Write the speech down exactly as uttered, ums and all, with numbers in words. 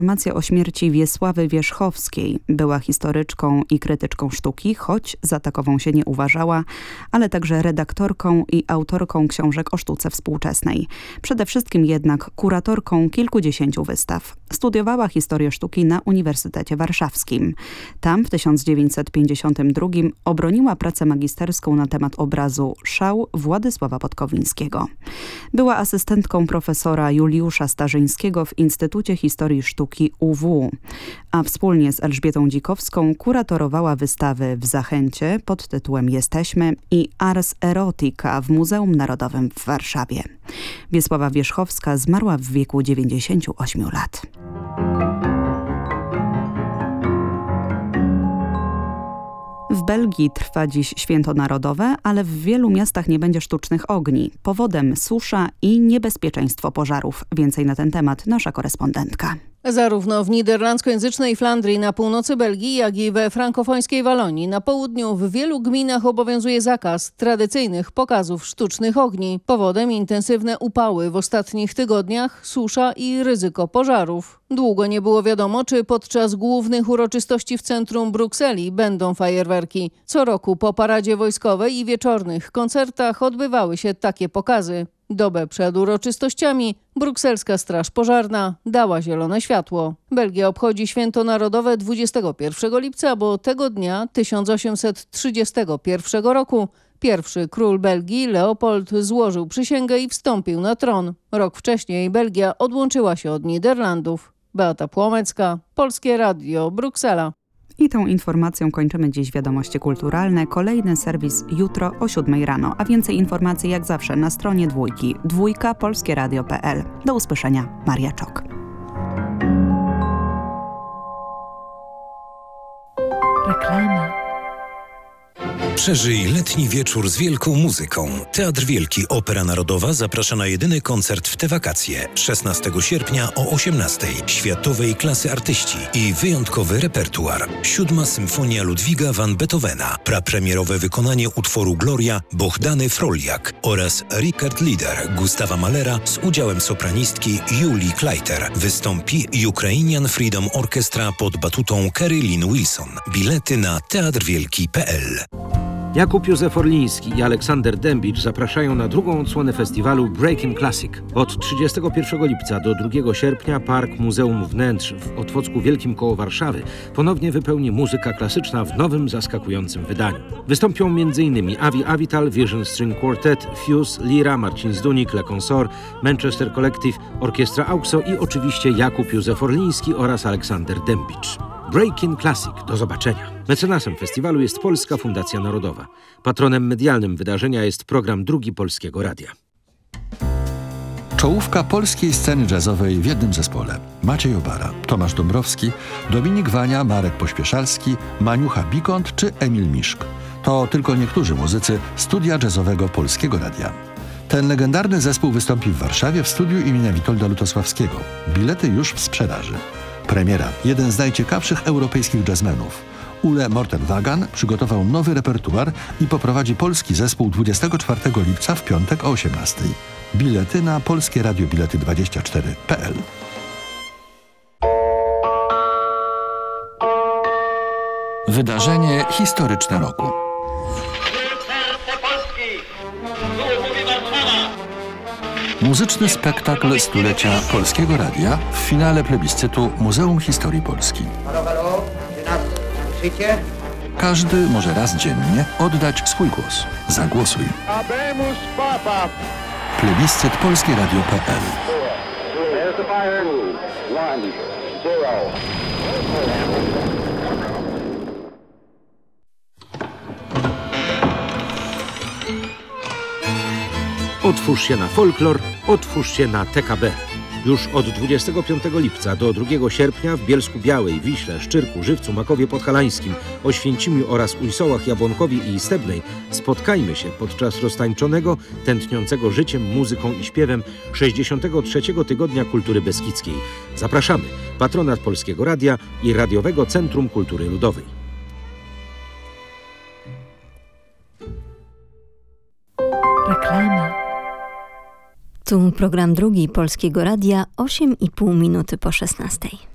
Informacja o śmierci Wiesławy Wierzchowskiej. Była historyczką i krytyczką sztuki, choć za takową się nie uważała, ale także redaktorką i autorką książek o sztuce współczesnej. Przede wszystkim jednak kuratorką kilkudziesięciu wystaw. Studiowała historię sztuki na Uniwersytecie Warszawskim. Tam w tysiąc dziewięćset pięćdziesiątym drugim obroniła pracę magisterską na temat obrazu Szał Władysława Podkowińskiego. Była asystentką profesora Juliusza Starzyńskiego w Instytucie Historii Sztuki U W, a wspólnie z Elżbietą Dzikowską kuratorowała wystawy w Zachęcie pod tytułem Jesteśmy i Ars Erotica w Muzeum Narodowym w Warszawie. Wiesława Wierzchowska zmarła w wieku dziewięćdziesięciu ośmiu lat. W Belgii trwa dziś święto narodowe, ale w wielu miastach nie będzie sztucznych ogni. Powodem susza i niebezpieczeństwo pożarów. Więcej na ten temat nasza korespondentka. Zarówno w niderlandzkojęzycznej Flandrii na północy Belgii, jak i we frankofońskiej Walonii na południu w wielu gminach obowiązuje zakaz tradycyjnych pokazów sztucznych ogni. Powodem intensywne upały w ostatnich tygodniach, susza i ryzyko pożarów. Długo nie było wiadomo, czy podczas głównych uroczystości w centrum Brukseli będą fajerwerki. Co roku po paradzie wojskowej i wieczornych koncertach odbywały się takie pokazy. Dobę przed uroczystościami brukselska Straż Pożarna dała zielone światło. Belgia obchodzi święto narodowe dwudziestego pierwszego lipca, bo tego dnia tysiąc osiemset trzydziestego pierwszego roku pierwszy król Belgii, Leopold, złożył przysięgę i wstąpił na tron. Rok wcześniej Belgia odłączyła się od Niderlandów. Beata Płomecka, Polskie Radio, Bruksela. I tą informacją kończymy dziś Wiadomości Kulturalne. Kolejny serwis jutro o siódmej rano, a więcej informacji jak zawsze na stronie dwójki, dwójka polskie radio kropka p l. Do usłyszenia, Maria Czok. Reklama. Przeżyj letni wieczór z wielką muzyką. Teatr Wielki Opera Narodowa zaprasza na jedyny koncert w te wakacje. szesnastego sierpnia o osiemnastej. Światowej klasy artyści i wyjątkowy repertuar. Siódma Symfonia Ludwiga van Beethovena. Prapremierowe wykonanie utworu Gloria Bohdany Froljak oraz Richard Lieder Gustawa Mahlera z udziałem sopranistki Julii Kleiter. Wystąpi Ukrainian Freedom Orchestra pod batutą Kerry Lynn Wilson. Bilety na teatr wielki kropka p l. Jakub Józef Orliński i Aleksander Dębicz zapraszają na drugą odsłonę festiwalu Breaking Classic. Od trzydziestego pierwszego lipca do drugiego sierpnia Park Muzeum Wnętrz w Otwocku Wielkim koło Warszawy ponownie wypełni muzyka klasyczna w nowym, zaskakującym wydaniu. Wystąpią m.in. Avi Avital, Vision String Quartet, Fuse, Lira, Marcin Zdunik, Le Consort, Manchester Collective, Orkiestra Auxo i oczywiście Jakub Józef Orliński oraz Aleksander Dębicz. Breaking Classic. Do zobaczenia. Mecenasem festiwalu jest Polska Fundacja Narodowa. Patronem medialnym wydarzenia jest program Drugi Polskiego Radia. Czołówka polskiej sceny jazzowej w jednym zespole. Maciej Obara, Tomasz Dąbrowski, Dominik Wania, Marek Pośpieszalski, Maniucha Bikont czy Emil Miszk. To tylko niektórzy muzycy studia jazzowego Polskiego Radia. Ten legendarny zespół wystąpi w Warszawie w studiu imienia Witolda Lutosławskiego. Bilety już w sprzedaży. Premiera. Jeden z najciekawszych europejskich jazzmenów. Ule Morten-Wagan przygotował nowy repertuar i poprowadzi polski zespół dwudziestego czwartego lipca w piątek o osiemnastej. Bilety na polskie radio bilety dwadzieścia cztery kropka p l. Wydarzenie historyczne roku. Muzyczny spektakl stulecia Polskiego Radia w finale plebiscytu Muzeum Historii Polski. Każdy może raz dziennie oddać swój głos. Zagłosuj. Plebiscyt polskie radio kropka p l. Otwórz się na folklor, otwórz się na T K B. Już od dwudziestego piątego lipca do drugiego sierpnia w Bielsku-Białej, Wiśle, Szczyrku, Żywcu, Makowie Podhalańskim, Oświęcimiu oraz Ujsołach, Jabłonkowie i Stebnej spotkajmy się podczas roztańczonego, tętniącego życiem, muzyką i śpiewem sześćdziesiątego trzeciego Tygodnia Kultury Beskidzkiej. Zapraszamy. Patronat Polskiego Radia i Radiowego Centrum Kultury Ludowej. Reklama. Tu program Drugi Polskiego Radia, osiem i pół minuty po szesnastej.